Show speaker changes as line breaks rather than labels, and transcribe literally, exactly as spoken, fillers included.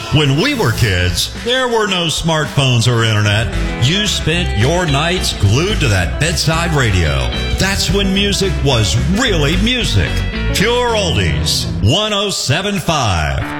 When we were kids, there were no smartphones or internet. You spent your nights glued to that bedside radio. That's when music was really music. Pure Oldies, one oh seven point five.